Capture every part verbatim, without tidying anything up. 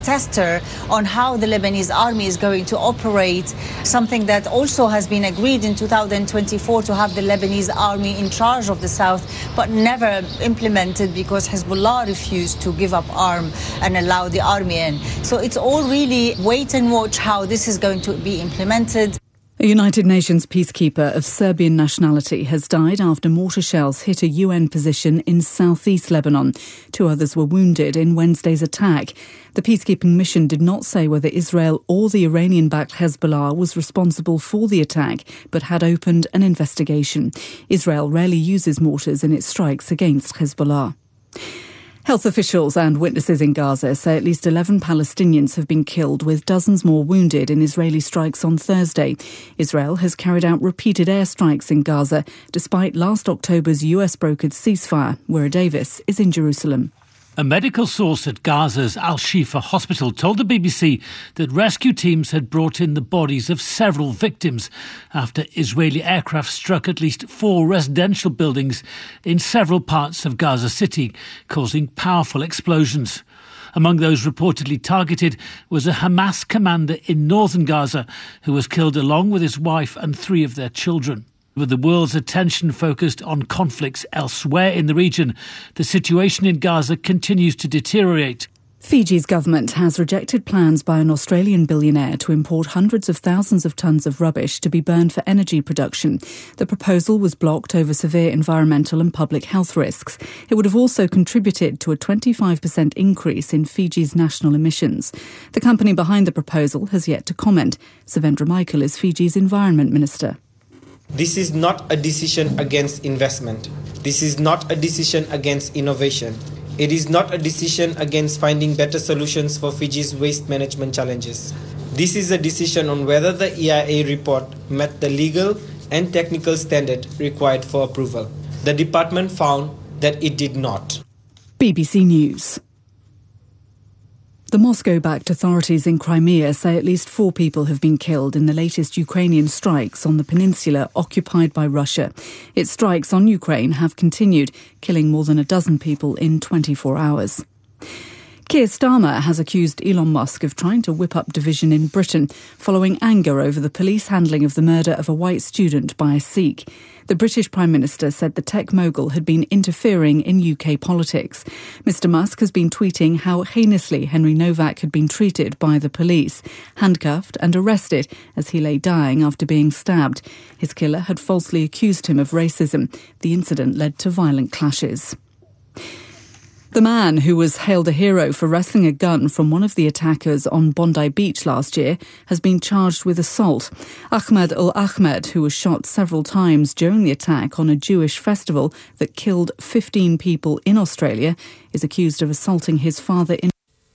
tester on how the Lebanese army is going to operate, something that also has been agreed in two thousand twenty-four to have the Lebanese army in charge of the south, but never implemented because Hezbollah refused to give up arm and allow the army in. So it's all really wait and watch how this is going to be implemented. A United Nations peacekeeper of Serbian nationality has died after mortar shells hit a U N position in southeast Lebanon. Two others were wounded in Wednesday's attack. The peacekeeping mission did not say whether Israel or the Iranian-backed Hezbollah was responsible for the attack, but had opened an investigation. Israel rarely uses mortars in its strikes against Hezbollah. Health officials and witnesses in Gaza say at least eleven Palestinians have been killed, with dozens more wounded in Israeli strikes on Thursday. Israel has carried out repeated airstrikes in Gaza, despite last October's U S-brokered ceasefire. Wira Davis is in Jerusalem. A medical source at Gaza's Al-Shifa hospital told the B B C that rescue teams had brought in the bodies of several victims after Israeli aircraft struck at least four residential buildings in several parts of Gaza City, causing powerful explosions. Among those reportedly targeted was a Hamas commander in northern Gaza who was killed along with his wife and three of their children. With the world's attention focused on conflicts elsewhere in the region, the situation in Gaza continues to deteriorate. Fiji's government has rejected plans by an Australian billionaire to import hundreds of thousands of tonnes of rubbish to be burned for energy production. The proposal was blocked over severe environmental and public health risks. It would have also contributed to a twenty-five percent increase in Fiji's national emissions. The company behind the proposal has yet to comment. Savendra Michael is Fiji's Environment Minister. This is not a decision against investment. This is not a decision against innovation. It is not a decision against finding better solutions for Fiji's waste management challenges. This is a decision on whether the E I A report met the legal and technical standard required for approval. The department found that it did not. B B C News. The Moscow-backed authorities in Crimea say at least four people have been killed in the latest Ukrainian strikes on the peninsula occupied by Russia. Its strikes on Ukraine have continued, killing more than a dozen people in twenty-four hours. Keir Starmer has accused Elon Musk of trying to whip up division in Britain following anger over the police handling of the murder of a white student by a Sikh. The British Prime Minister said the tech mogul had been interfering in U K politics. Mister Musk has been tweeting how heinously Henry Novak had been treated by the police, handcuffed and arrested as he lay dying after being stabbed. His killer had falsely accused him of racism. The incident led to violent clashes. The man who was hailed a hero for wresting a gun from one of the attackers on Bondi Beach last year has been charged with assault. Ahmed Al-Ahmed, who was shot several times during the attack on a Jewish festival that killed fifteen people in Australia, is accused of assaulting his father in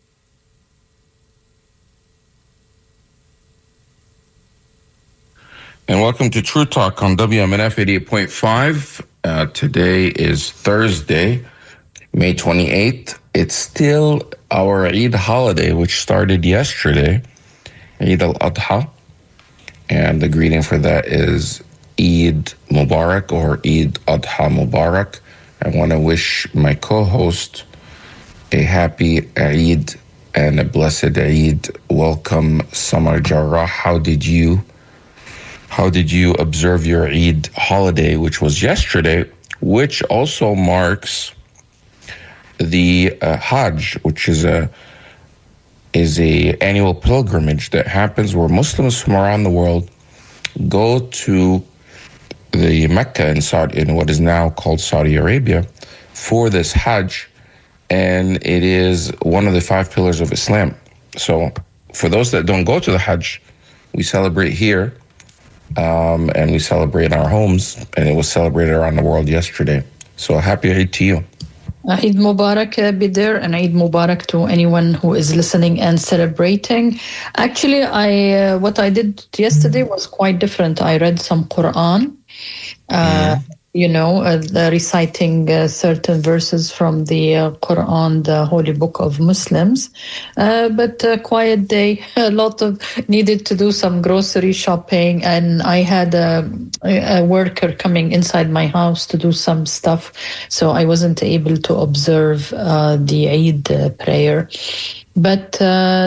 And welcome to True Talk on W M N F eighty-eight point five. Uh, today is Thursday, May twenty-eighth. It's still our Eid holiday, which started yesterday, Eid al-Adha. And the greeting for that is Eid Mubarak or Eid Adha Mubarak. I want to wish my co-host a happy Eid and a blessed Eid. Welcome, Samar Jarrah. How did you, how did you observe your Eid holiday, which was yesterday, which also marks the uh, Hajj, which is a is a annual pilgrimage that happens where Muslims from around the world go to the Mecca in Saudi, in what is now called Saudi Arabia, for this Hajj, and it is one of the five pillars of Islam. So, for those that don't go to the Hajj, we celebrate here, um, and we celebrate in our homes, and it was celebrated around the world yesterday. So, happy Eid to you. Eid Mubarak, uh, Bidir, and Eid Mubarak to anyone who is listening and celebrating. Actually, I uh, what I did yesterday was quite different. I read some Quran. Uh, you know, uh, reciting uh, certain verses from the uh, Quran, the holy book of Muslims. Uh, but a quiet day, a lot of needed to do some grocery shopping, and I had a, a worker coming inside my house to do some stuff, so I wasn't able to observe uh, the Eid uh, prayer. But uh,